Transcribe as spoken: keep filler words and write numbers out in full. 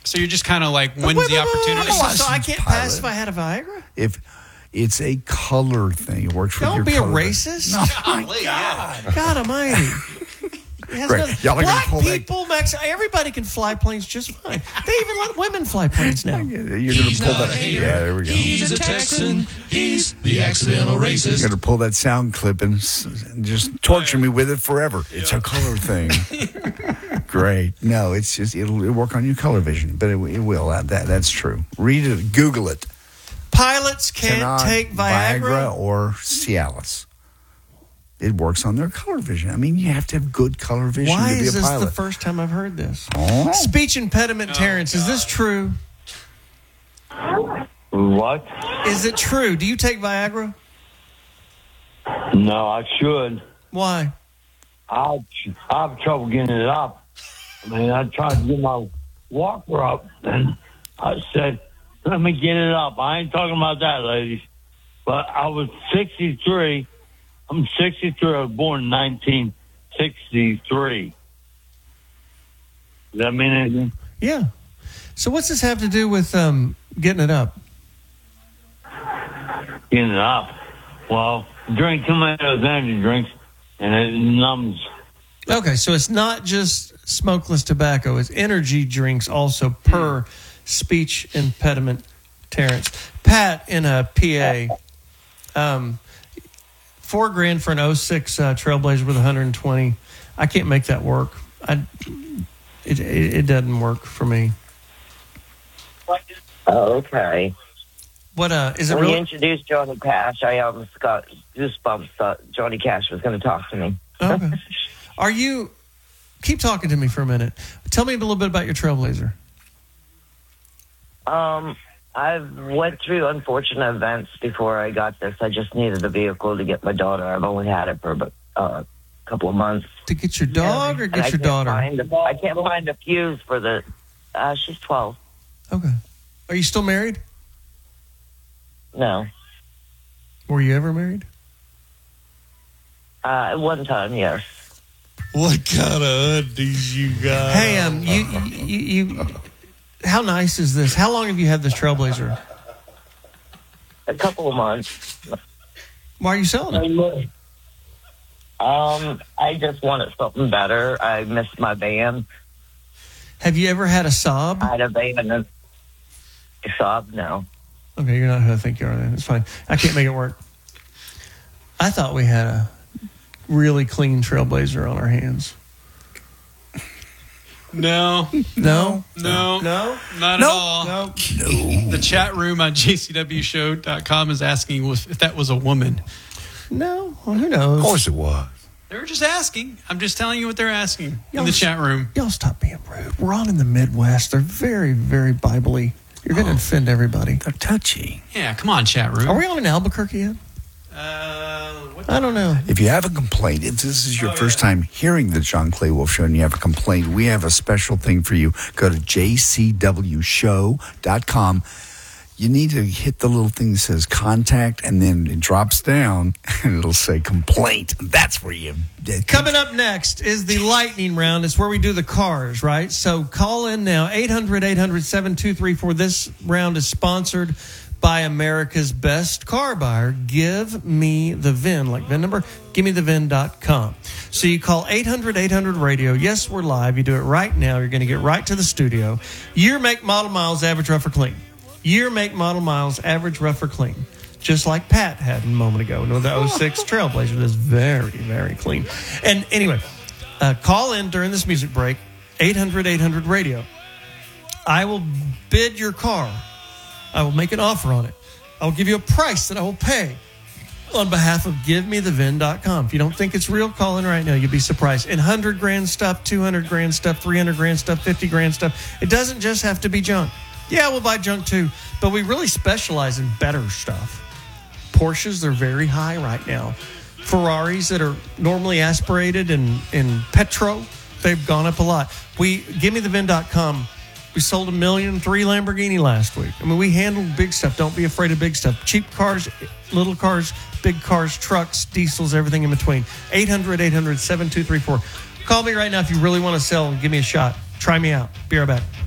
So you're just kind of like, when's wait, the wait, opportunity? Wait, wait, so I can't Pilot. pass if I had a Viagra? If it's a color thing, it works for your Don't be color. a racist. No, oh my God. God almighty. Great. Y'all are Black pull people, Max, everybody can fly planes just fine. They even let women fly planes now. You're going to pull that. Yeah, there we go. He's a Texan. He's the accidental racist. You're going to pull that sound clip and, and just torture me with it forever. Yeah. It's a color thing. Great. No, it's just, it'll, it'll work on your color vision, but it, it will. That, that That's true. Read it. Google it. Pilots can't Cannot take Viagra? Viagra or Cialis. It works on their color vision. I mean, you have to have good color vision Why to be a pilot. is this the first time I've heard this? Oh. Speech impediment, Terrence, oh, is this true? What? Is it true? Do you take Viagra? No, I should. Why? I, I have trouble getting it up. I mean, I tried to get my walker up, and I said, let me get it up. I ain't talking about that, ladies. But I was sixty-three. I'm sixty-three. I was born in nineteen sixty-three. Does that mean anything? Yeah. So what's this have to do with um, getting it up? Getting it up? Well, drink too many of those energy drinks, and it numbs. Okay, so it's not just smokeless tobacco. It's energy drinks also per speech impediment, Terrence. Pat in a P A. Um, four grand for an oh six uh, Trailblazer with one hundred twenty. I can't make that work. I, it, it, it doesn't work for me. Oh, okay. What uh, is it when really? you introduced Johnny Cash, I almost got goosebumps. Thought Johnny Cash was going to talk to me. Okay. Are you? Keep talking to me for a minute. Tell me a little bit about your Trailblazer. Um, I've went through unfortunate events before I got this. I just needed a vehicle to get my daughter. I've only had it for about uh, a couple of months. To get your dog yeah. or get and your daughter? Find a, I can't find a fuse for the. Uh, she's twelve. Okay. Are you still married? No. Were you ever married? Uh, at one time, yes. What kind of undies you got? Hey, um, you, you, you, how nice is this? How long have you had this Trailblazer? A couple of months. Why are you selling it? Um, I just wanted something better. I missed my van. Have you ever had a Saab? I had a van and a Saab, no. Okay, you're not who I think you are then. It's fine. I can't make it work. I thought we had a really clean Trailblazer on our hands. No. No? No. No? Not no. at all. No. No. The chat room on J C W show dot com is asking if that was a woman. No. Well, who knows? Of course it was. They were just asking. I'm just telling you what they're asking y'all in the chat room. Y'all stop being rude. We're on in the Midwest. They're very, very Bible-y. You're going to oh, offend everybody. They're touchy. Yeah, come on, chat room. Are we on in Albuquerque yet? Uh, what I don't know. If you have a complaint, if this is your oh, first yeah. time hearing the John Clay Wolf Show and you have a complaint, we have a special thing for you. Go to J C W show dot com. You need to hit the little thing that says contact, and then it drops down, and it'll say complaint. That's where you... Coming up next is the lightning round. It's where we do the cars, right? So call in now, eight hundred, eight hundred, seven two three four. This round is sponsored by America's Best Car Buyer. Give me the V I N, like V I N number, give me the V I N dot com. So you call eight hundred, eight hundred, radio. Yes, we're live. You do it right now. You're going to get right to the studio. Year, make, model, miles, average, rough, or clean. Year, make, model, miles, average, rough, or clean. Just like Pat had a moment ago. No, the oh six Trailblazer is very, very clean. And anyway, uh, call in during this music break, eight hundred, eight hundred, radio. I will bid your car. I will make an offer on it. I will give you a price that I will pay on behalf of give me the V I N dot com. If you don't think it's real, call in right now. You'll be surprised. In one hundred grand stuff, two hundred grand stuff, three hundred grand stuff, fifty grand stuff. It doesn't just have to be junk. Yeah, we'll buy junk too, but we really specialize in better stuff. Porsches, they're very high right now. Ferraris that are normally aspirated and in petro, they've gone up a lot. We give me the V I N dot com. We sold a million three Lamborghini last week. I mean, we handle big stuff. Don't be afraid of big stuff. Cheap cars, little cars, big cars, trucks, diesels, everything in between. eight hundred, eight hundred, seven two three four. Call me right now if you really want to sell and give me a shot. Try me out. Be right back.